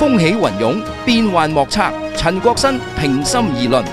風起雲湧，變幻莫測。陳國新平心而論。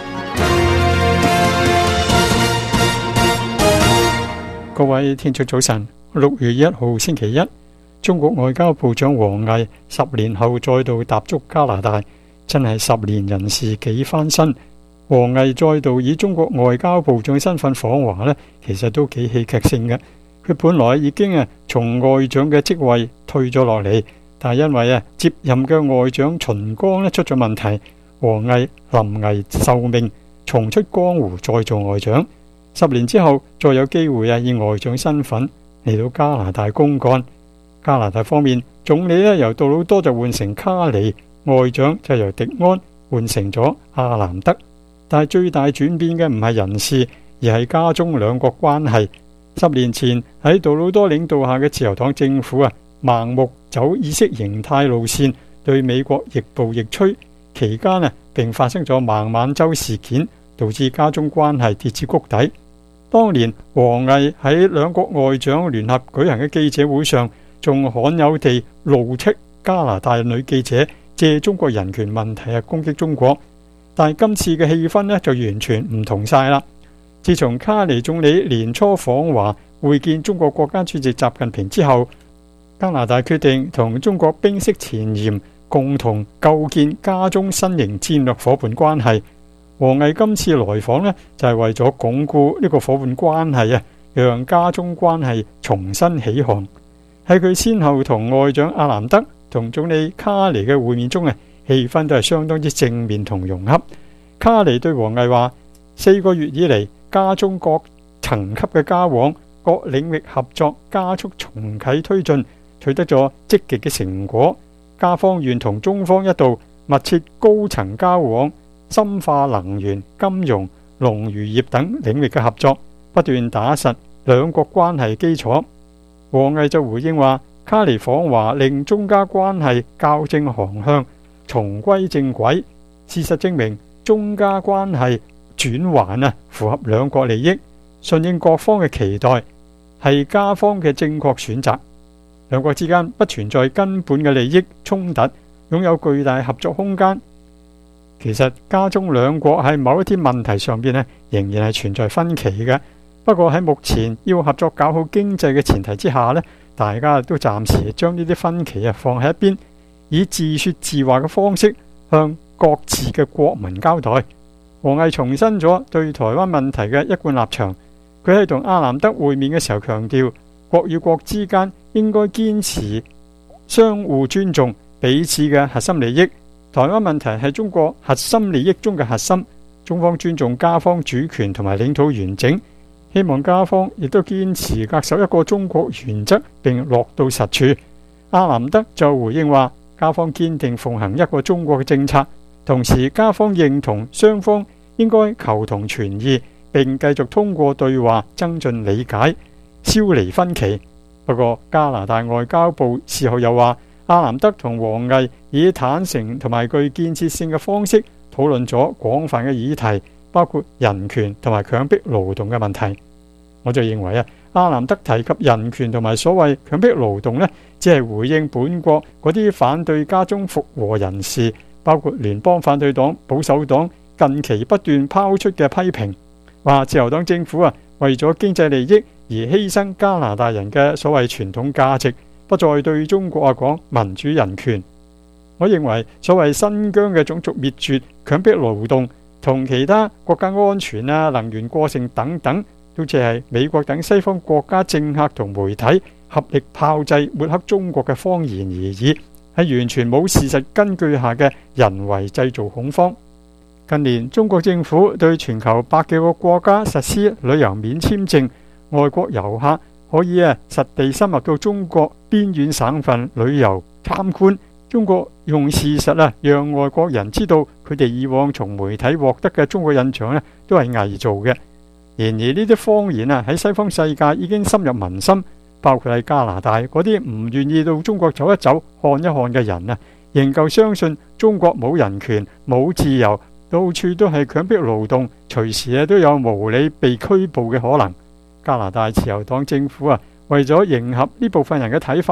各位聽眾早晨，6月1號星期一，中國外交部長王毅10年後再度踏足加拿大，真係10年人事幾翻身。王毅再度以中國外交部長身份訪華呢，其實都幾戲劇性嘅。佢本來已經從外長嘅職位退咗落嚟，但係因為接任嘅外長秦剛出咗問題，王毅臨危受命，重出江湖再做外長。10年之後再有機會以外長身份嚟到加拿大公幹。加拿大方面，總理由杜魯多就換成卡尼，外長就由迪安換成咗阿南德。但係最大轉變嘅唔係人事，而係加中兩國關係。10年前喺杜魯多領導下嘅自由黨政府盲目走意識形態路線，對美國亦步亦趨。期間並發生咗孟晚舟事件，導致加中關係跌至谷底。當年王毅喺兩國外長聯合舉行嘅記者會上，仲罕有地怒斥加拿大女記者借中國人權問題攻擊中國。但係今次嘅氣氛就完全唔同晒啦。自從卡尼總理年初訪華會見中國國家主席習近平之後，加拿大決定同中國冰釋前嫌，共同構建加中新型戰略伙伴關係。王毅今次來訪就係為咗鞏固呢個伙伴關係，讓加中關係重新起航。喺佢先後同外長阿南德同總理卡尼嘅會面中，氣氛都係相當之正面同融洽。卡尼對王毅話：4個月以嚟，加中各層級嘅交往、各領域合作加速重啟推進，取得咗積極嘅成果。加方願同中方一道密切高層交往，深化能源、金融、農漁業等領域嘅合作，不斷打實兩國關係基礎。王毅就回應話：卡尼訪華令中加關係校正航向，重歸正軌。事實證明，中加關係轉環符合兩國利益，順應各方嘅期待，係加方嘅正確選擇。兩國之間不存在根本嘅利益衝突，擁有巨大合作空間。其實加中兩國喺某一啲問題上邊仍然係存在分歧嘅。不過喺目前要合作搞好經濟嘅前提之下大家都暫時將呢啲分歧放喺一邊，以自說自話嘅方式向各自嘅國民交代。王毅重申咗對台灣問題嘅一貫立場。佢喺同阿南德會面嘅時候強調，國與國之間應該堅持相互尊重彼此嘅核心利益。台灣問題係中國核心利益中嘅核心，中方尊重加方主權同埋領土完整，希望加方亦都堅持恪守一個中國原則並落到實處。阿南德就回應話，加方堅定奉行一個中國嘅政策，同時加方認同雙方應該求同存異，並繼續通過對話增進理解，消弭分歧。不過加拿大外交部事後又話，阿南德同王毅以坦誠同埋具建設性嘅方式討論咗廣泛嘅議題，包括人權同埋強迫勞動嘅問題。我就認為阿南德提及人權同埋所謂強迫勞動只係回應本國嗰啲反對加中復和人士，包括聯邦反對黨、保守黨近期不斷拋出嘅批評，話自由黨政府為咗經濟利益而犧牲加拿大人嘅所謂傳統價值，不再對中國講民主人權。我認為所謂新疆嘅種族滅絕、強迫勞動同其他國家安全能源過剩等等，都只係美國等西方國家政客同媒體合力炮製抹黑中國嘅謊言而已，係完全冇事實根據下嘅人為製造恐慌。近年中國政府對全球100幾個國家實施旅遊免簽證，外國遊客可以實地深入到中國邊遠省份旅遊參觀。中國用事實讓外國人知道佢哋以往從媒體獲得嘅中國印象都係偽造嘅。然而呢啲謊言喺西方世界已經深入民心，包括喺加拿大嗰啲唔願意到中國走一走、看一看嘅人仍舊相信中國冇人權、冇自由，到處都係強迫勞動，隨時都有無理被拘捕嘅可能。加拿大自由黨政府為咗迎合呢部分人嘅睇法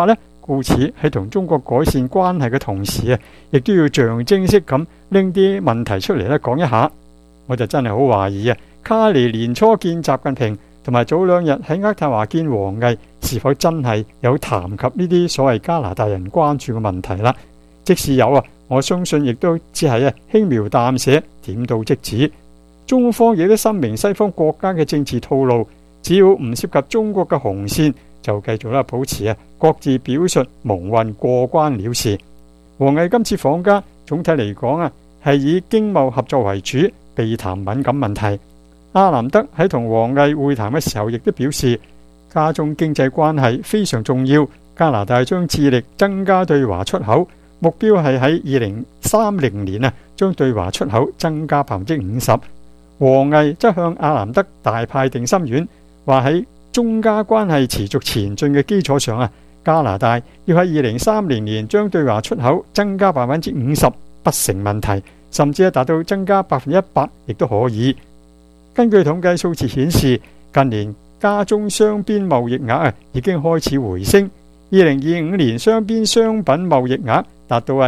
故此喺同中國改善關係嘅同時亦都要象徵式咁拎啲問題出嚟咧講一下。我就真係好懷疑卡尼年初見習近平同埋早2日喺渥太華見王毅，是否真係有談及呢啲所謂加拿大人關注嘅問題啦？即使有我相信亦都只係輕描淡寫，點到即止。中方亦都深明西方國家嘅政治套路，只要唔涉及中國嘅紅線，就繼續保持各自表述蒙混過關了事。王毅今次訪加，總體嚟講係以經貿合作為主，避談敏感問題。阿南德喺同王毅會談嘅時候，亦都表示加中經濟關係非常重要，加拿大將致力增加對華出口，目標係喺2030年將對華出口增加50%。王毅則向阿南德大派定心丸，話喺中加關係持續前進嘅基礎上加拿大要喺2030年將對華出口增加50%不成問題，甚至達到增加100%亦都可以。根據統計數字顯示，近年加中雙邊貿易額已經開始回升。2025年雙邊商品貿易額達到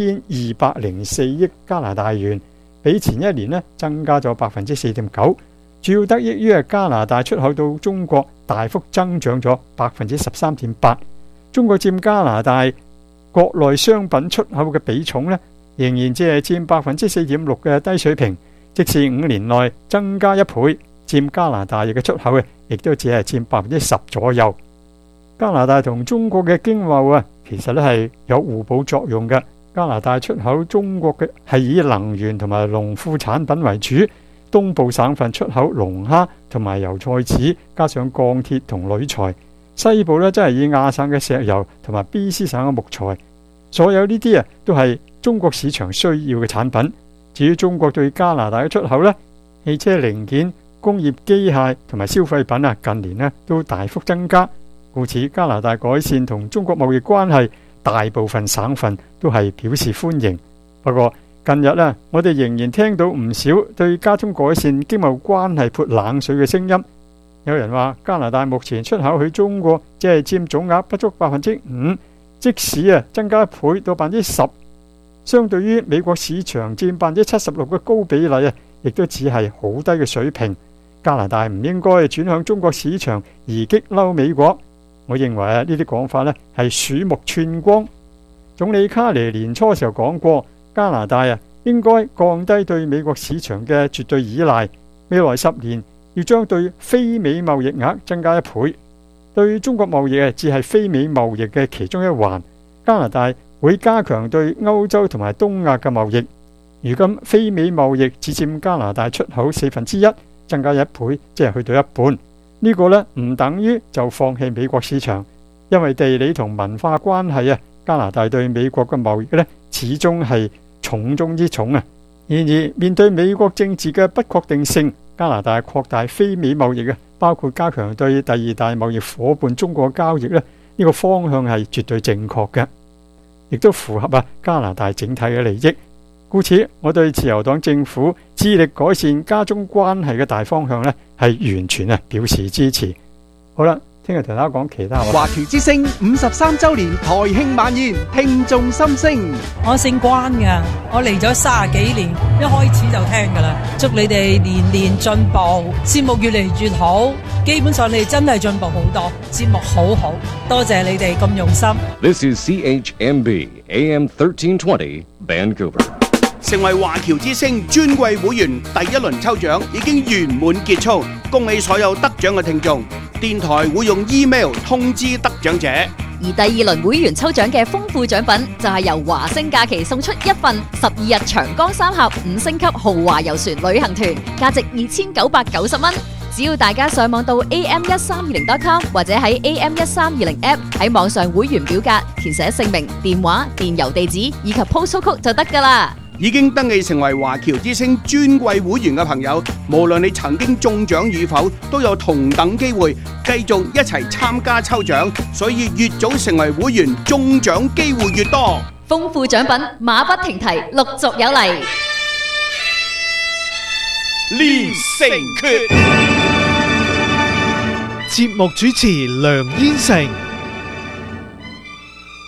1204億加拿大元，比前一年增加咗 4.9%， 主要得益於加拿大出口到中國大幅增長咗 13.8%。 中國佔加拿大國內商品出口嘅比重仍然只係佔 4.6% 嘅低水平，即使5年內增加1倍，佔加拿大嘅出口亦都只係佔 10% 左右。加拿大同中國嘅經貿其實係有互補作用嘅。加拿大出口中國嘅係以能源同埋農副產品為主，東部省份出口龍蝦同埋油菜籽，加上鋼鐵同鋁材。西部真係以亞省嘅石油同埋 BC 省嘅木材。所有呢啲都係中國市場需要嘅產品。至於中國對加拿大嘅出口汽車零件、工業機械同埋消費品近年都大幅增加，故此加拿大改善同中國貿易關係，大部分省份都係表示歡迎。不過近日我哋仍然聽到唔少對加中改善經貿關係潑冷水嘅聲音。有人話加拿大目前出口去中國只係佔總額不足 5%， 即使增加1倍到 10%， 相對於美國市場佔 76% 嘅高比例亦都只係好低嘅水平。加拿大唔應該轉向中國市場而激嬲美國。我認為呢啲講法係鼠目寸光。總理卡尼年初時候講過，加拿大應該降低對美國市場嘅絕對依賴，未來10年要將對非美貿易額增加1倍。對中國貿易只係非美貿易嘅其中一環。加拿大會加強對歐洲同埋東亞嘅貿易。如今非美貿易只佔加拿大出口1/4，增加1倍，即係去到一半。呢個唔等於就放棄美國市場，因為地理同文化關係加拿大對美國嘅貿易始終係重中之重。然而面對美國政治嘅不確定性，加拿大擴大非美貿易包括加強對第2大貿易夥伴中國交易呢個方向係絕對正確嘅，亦都符合加拿大整體嘅利益。故此我對自由黨政府致力改善加中關係嘅大方向係完全表示支持。好啦，聽日同大家講其他話。 華僑之聲53週年台慶晚宴，聽眾心聲。 我姓關㗎，我嚟咗30幾年，一開始就聽㗎啦。祝你哋年年進步，節目越嚟越好。基本上你哋真係進步好多，節目好好，多謝你哋咁用心。 This is CHMB AM 1320 Vancouver。 成為華僑之聲尊貴會員第1輪抽獎已經圓滿結束，恭喜所有得獎嘅聽眾。電台會用 email 通知得獎者。 而第2輪會員抽獎嘅豐富獎品就係由華星假期送出一份12日長江3峽5星級豪華遊船旅行團，價值2990蚊。只要大家上網到 am1320.com 或者喺 am1320 app 喺網上會員表格填寫姓名、電話、電郵地址以及 postal code 就得㗎啦。 已經登記成為華僑之聲尊貴會員嘅朋友，無論你曾經中獎與否，都有同等機會繼續一齊參加抽獎，所以越早成為會員，中獎機會越多。 豐富獎品馬不停蹄，陸續有嚟。 練成訣， 節目主持梁燕成。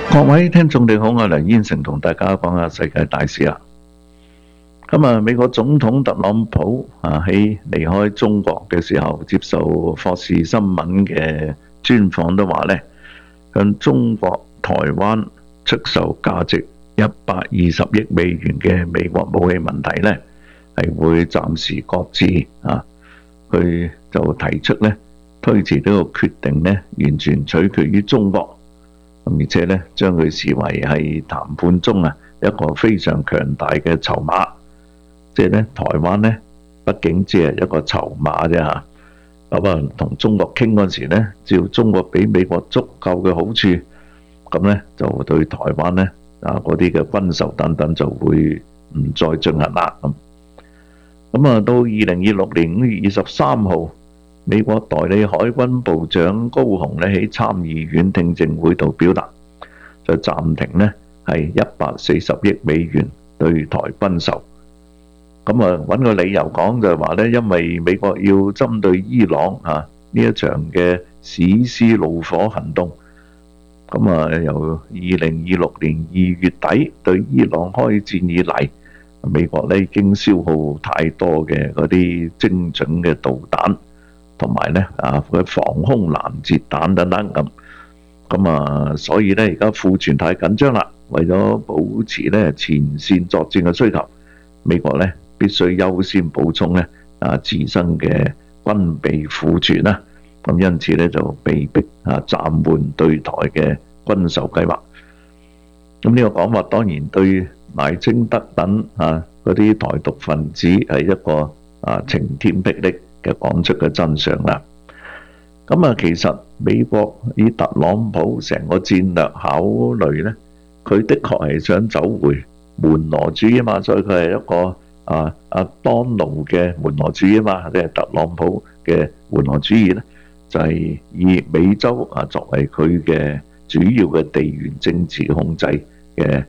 各位聽眾你好，我係梁燕成，同大家講下世界大事啦。今日美國總統特朗普喺離開中國嘅時候，接受霍士新聞嘅專訪都話咧，向中國台灣出售價值120億美元嘅美國武器問題咧，係會暫時擱置啊。佢就提出咧，推遲呢個決定咧，完全取決於中國。而且咧，將佢視為係談判中一個非常強大嘅籌碼。即係咧，台灣咧，畢竟只係一個籌碼啫嚇。咁同中國傾嗰時咧，只要中國俾美國足夠嘅好處，咁咧就對台灣咧嗰啲嘅軍售等等就會唔再進行啦。咁到2026年5月23號，美國代理海軍部長高雄咧喺參議院聽證會度表達，就暫停咧係140億美元對台軍售。咁揾個理由講就係話咧，因為美國要針對伊朗呢一場嘅史詩怒火行動，咁由2026年2月底對伊朗開戰以嚟，美國咧已經消耗太多嘅嗰啲精準嘅導彈，同埋咧佢防空攔截彈等等咁，所以咧而家庫存太緊張啦，為咗保持咧前線作戰嘅需求，美國咧必須優先補充咧自身嘅軍備庫存啦。咁因此咧就被迫暫緩對台嘅軍售計劃。咁呢個講法當然對賴清德等嗰啲台獨分子係一個晴天霹靂嘅講出嘅真相啦。咁其實美國以特朗普成個戰略考慮咧，佢的確係想走回門羅主義嘛，所以佢係一個當奴嘅門羅主義嘛，即係特朗普嘅門羅主義咧，就係以美洲作為佢嘅主要嘅地緣政治控制嘅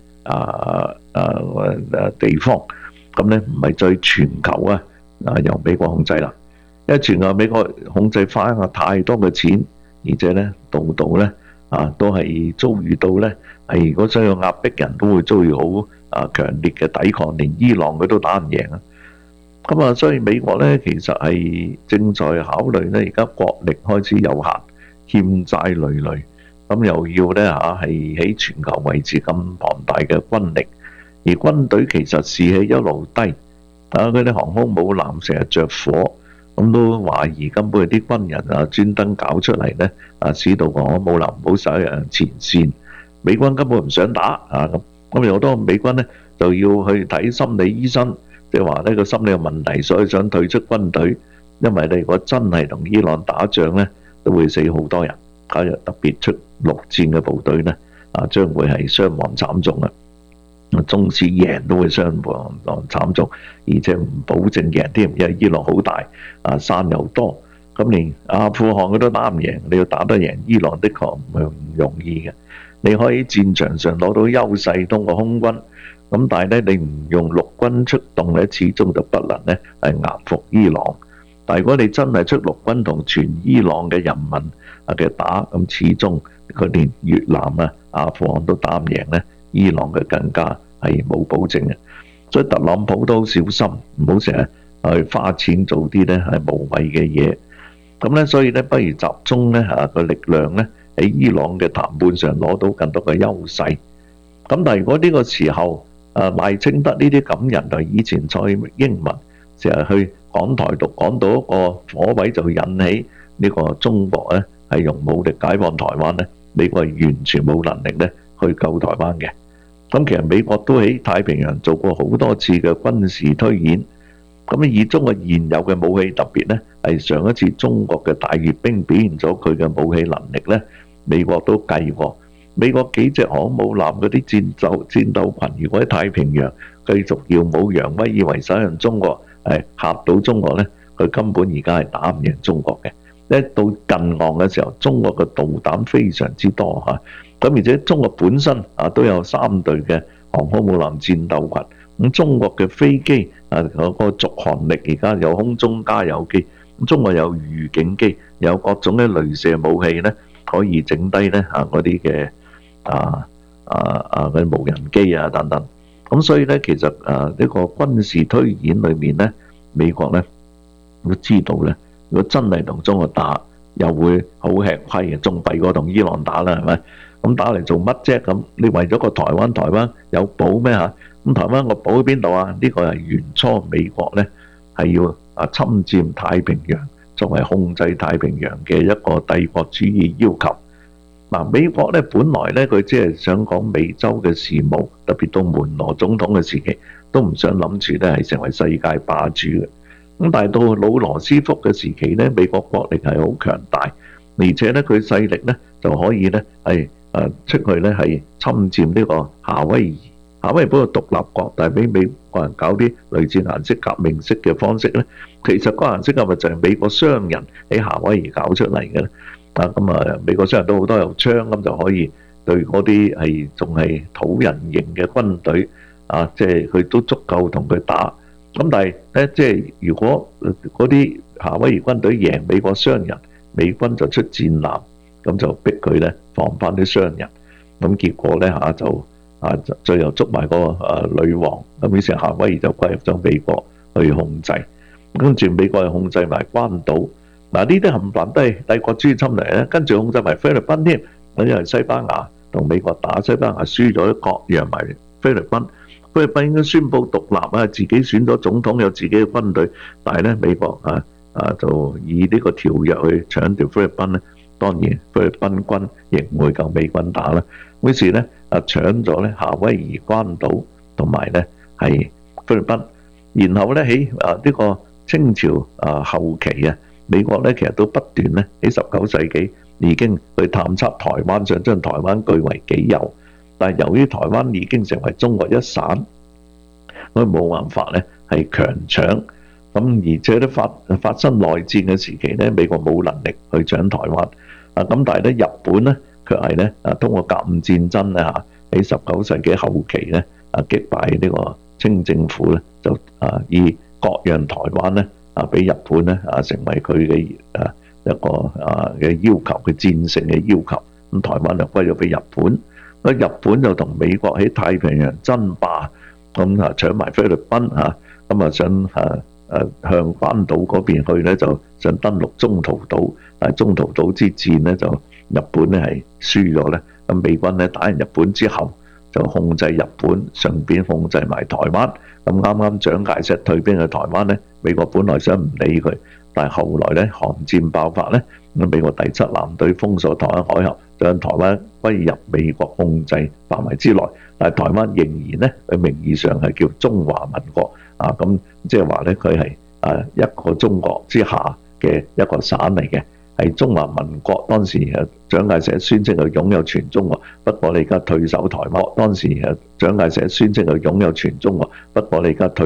地方，咁咧唔係在全球由美國控制啦，因為全球美國控制花太多嘅錢，而且咧度度咧都係遭遇到咧係如果想要壓迫人都會遭遇好強烈嘅抵抗，連伊朗佢都打唔贏啊！咁所以美國咧其實係正在考慮咧，而家國力開始有限，欠債累累，咁又要咧係喺全球維持咁龐大嘅軍力，而軍隊其實士氣一路低，嗰啲航空母艦成日着火，咁都懷疑根本係啲軍人專登搞出嚟咧，使到航空母艦唔好駛前線，美軍根本唔想打咁有好多美軍咧就要去睇心理醫生，即係話呢個心理有問題，所以想退出軍隊。因為你如果真係同伊朗打仗咧，都會死好多人，加入特別出陸戰嘅部隊咧，將會係傷亡慘重啊！縱使贏都會傷亡慘重，而且唔保證贏添，因為伊朗好大，山又多，咁連阿富汗佢都打唔贏，你要打得贏伊朗的確唔係咁容易嘅。你可以喺戰場上攞到優勢，通過空軍，咁但係咧你唔用陸軍出動咧，始終就不能咧係壓服伊朗。但係如果你真係出陸軍同全伊朗嘅人民嘅打，咁始終佢連越南阿富汗都打唔贏咧，伊朗嘅更加係冇保證嘅。所以特朗普都好小心，唔好成日去花錢做啲咧係無謂嘅嘢。咁咧，所以咧不如集中咧個力量咧喺伊朗嘅談判上攞到更多嘅優勢。咁但係如果呢個時候賴清德呢啲咁人，就以前蔡英文成日去講台獨，講到一個火位就引起呢個中國咧係用武力解放台灣咧，美國係完全冇能力咧去救台灣嘅。咁其實美國都喺太平洋做過好多次嘅軍事推演。咁以中國現有嘅武器，特別咧係上一次中國嘅大閱兵表現咗佢嘅武器能力咧，美國都計過。美國幾隻航母艦嗰啲戰鬥群，如果喺太平洋繼續耀武揚威，以為想讓中國嚇到中國咧，佢根本而家係打唔贏中國嘅。一到近岸嘅時候，中國嘅導彈非常之多咁而且中國本身都有3隊嘅航空母艦戰鬥群。咁中國嘅飛機嗰個續航力而家有空中加油機，咁中國有預警機，有各種嘅雷射武器咧，可以整低咧嗰啲嘅嗰啲無人機啊等等。咁所以咧，其實呢個軍事推演裏面咧，美國咧都知道咧，如果真係同中國打，又會好吃虧嘅，仲弊過同伊朗打啦，係咪？咁打嚟做乜啫？咁你為咗個台灣，台灣有寶咩嚇？咁台灣個寶喺邊度啊？呢個係原初美國咧係要侵佔太平洋，作為控制太平洋嘅一個帝國主義要求。美國咧本來咧佢即係想講美洲嘅事務，特別到門羅總統嘅時期，都唔想諗住咧係成為世界霸主嘅。咁但係到老羅斯福嘅時期咧，美國國力係好強大，而且咧佢勢力咧就可以咧係出去咧係侵佔呢個夏威夷。夏威夷不過獨立國，但係俾美國人搞啲類似顏色革命式嘅方式咧，其實個顏色革命就係美國商人喺夏威夷搞出嚟嘅。美國商人都好多有槍，咁就可以對嗰啲係仲係土人型嘅軍隊即係佢都足夠同佢打。咁但係咧，即係如果嗰啲夏威夷軍隊贏美國商人，美軍就出戰艦，咁就逼佢咧防翻啲商人。咁結果咧就最後捉埋個女王，咁於是夏威夷就歸入咗美國去控制。跟住美國又控制埋關島。呢啲冚唪唥都係帝國主義侵略咧，跟住控制埋菲律賓添。因為西班牙同美國打，西班牙輸咗，割讓埋菲律賓。菲律賓應該宣布獨立自己選咗總統，有自己嘅軍隊。但係咧，美國就以呢個條約去搶掉菲律賓咧。當然，菲律賓軍亦唔會夠美軍打啦。於是咧搶咗咧夏威夷、關島同埋咧係菲律賓。然後咧喺呢個清朝後期美國咧其實都不斷咧喺19世紀已經去探測台灣，想將台灣據為己有。但係由於台灣已經成為中國一省，所以冇辦法咧係強搶。咁而且咧發生內戰嘅時期咧，美國冇能力去搶台灣。咁但係咧日本咧卻係咧通過甲午戰爭咧喺19世紀後期咧擊敗呢個清政府咧，就以割讓台灣咧俾日本咧成為佢嘅一個嘅要求，佢戰勝嘅要求。咁台灣就歸咗俾日本。日本就同美國喺太平洋爭霸，咁搶埋菲律賓咁想向關島嗰邊去咧，就想登陸中途島。但係中途島之戰咧，就日本咧係輸咗咧。咁美軍咧打完日本之後，就控制日本，順便控制埋台灣。咁啱蔣介石退兵去台灣咧，美國本來想唔理佢，但係後來咧韓戰爆發咧，咁美國第7艦隊封鎖台灣海峽，將台灣歸入美國控制範圍之內。但係台灣仍然咧，佢名義上係叫中華民國咁即係話咧，佢係一個中國之下嘅一個省嚟嘅，係中華民國。當時蔣介石宣稱佢擁有全中國，不過你而家退守台灣。當時蔣介石宣稱佢擁有全中國，不過你而家退